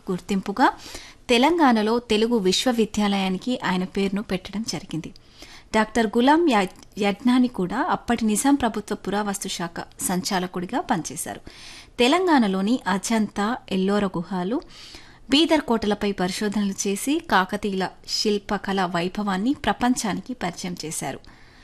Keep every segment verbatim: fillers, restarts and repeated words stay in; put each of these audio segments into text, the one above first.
గుర్తింపుగా తెలంగాణలో తెలుగు విశ్వవిద్యాలయానికి ఆయన పేరును పెట్టడం జరిగింది. డాక్టర్ గులాం యజ్ఞాని కూడా అప్పటి నిజాం ప్రభుత్వ పురావస్తు శాఖ సంచాలకుడిగా పనిచేశారు. తెలంగాణలోని అజంతా, ఎల్లోరా గుహాలు, బీదర్ కోటలపై పరిశోధనలు చేసి కాకతీయుల శిల్పకళ వైభవాన్ని ప్రపంచానికి పరిచయం చేశారు.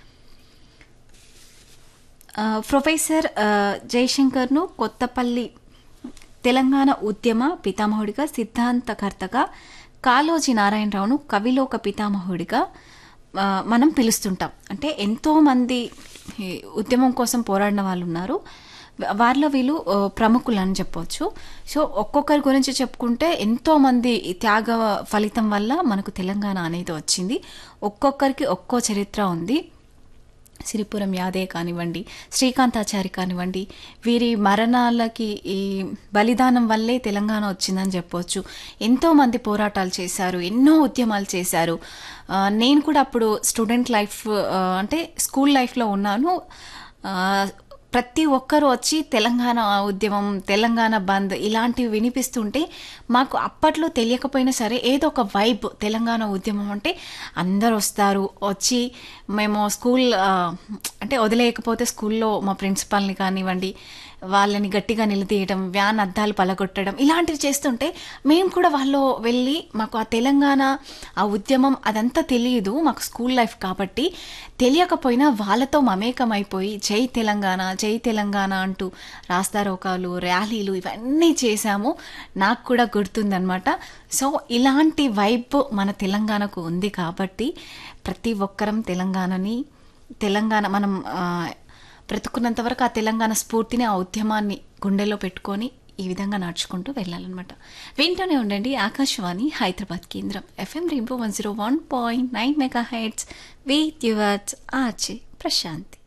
ప్రొఫెసర్ జయశంకర్ను కొత్తపల్లి తెలంగాణ ఉద్యమ పితామహుడిగా, సిద్ధాంతకర్తగా, కాళోజీ నారాయణరావును కవిలోక పితామహుడిగా మనం పిలుస్తుంటాం. అంటే ఎంతోమంది ఉద్యమం కోసం పోరాడిన వాళ్ళు ఉన్నారు, వారిలో వీళ్ళు ప్రముఖులు అని చెప్పవచ్చు. సో ఒక్కొక్కరి గురించి చెప్పుకుంటే ఎంతోమంది త్యాగ ఫలితం వల్ల మనకు తెలంగాణ అనేది వచ్చింది. ఒక్కొక్కరికి ఒక్కో చరిత్ర ఉంది. సిరిపురం యాదే కానివ్వండి, శ్రీకాంతాచారి కానివ్వండి, వీరి మరణాలకి ఈ బలిదానం వల్లే తెలంగాణ వచ్చిందని చెప్పవచ్చు. ఎంతోమంది పోరాటాలు చేశారు, ఎన్నో ఉద్యమాలు చేశారు. నేను కూడా అప్పుడు స్టూడెంట్ లైఫ్ అంటే స్కూల్ లైఫ్లో ఉన్నాను. ప్రతి ఒక్కరు వచ్చి తెలంగాణ ఉద్యమం, తెలంగాణ బంద్ ఇలాంటివి వినిపిస్తుంటే మాకు అప్పట్లో తెలియకపోయినా సరే ఏదో ఒక వైబ్, తెలంగాణ ఉద్యమం అంటే అందరు వస్తారు, వచ్చి మేము స్కూల్ అంటే వదిలేయకపోతే స్కూల్లో మా ప్రిన్సిపాల్ని కానివ్వండి వాళ్ళని గట్టిగా నిలదీయడం, వ్యాన్ అద్దాలు పలగొట్టడం ఇలాంటివి చేస్తుంటే మేము కూడా వాళ్ళు వెళ్ళి మాకు ఆ తెలంగాణ ఆ ఉద్యమం అదంతా తెలియదు, మాకు స్కూల్ లైఫ్ కాబట్టి తెలియకపోయినా వాళ్ళతో మమేకం అయిపోయి జై తెలంగాణ జై తెలంగాణ అంటూ రాస్తారోకాలు, ర్యాలీలు ఇవన్నీ చేశాము. నాకు కూడా గుర్తుందనమాట. సో ఇలాంటి వైబ్ మన తెలంగాణకు ఉంది కాబట్టి ప్రతి ఒక్కరం తెలంగాణని తెలంగాణ మనం బ్రతుకున్నంత వరకు ఆ తెలంగాణ స్ఫూర్తిని, ఆ ఉద్యమాన్ని గుండెలో పెట్టుకొని ఈ విధంగా నడుచుకుంటూ వెళ్ళాలన్నమాట. వింటూనే ఉండండి ఆకాశవాణి హైదరాబాద్ కేంద్రం FM rainbow one zero one point nine mega hertz with yours RJ Prashanti.